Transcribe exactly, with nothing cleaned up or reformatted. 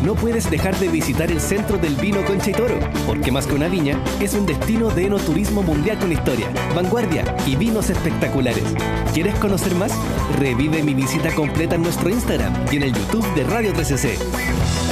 No puedes dejar de visitar el Centro del Vino Concha y Toro, porque más que una viña, es un destino de enoturismo mundial con historia, vanguardia y vinos espectaculares. ¿Quieres conocer más? Revive mi visita completa en nuestro Instagram y en el YouTube de Radio tres C C.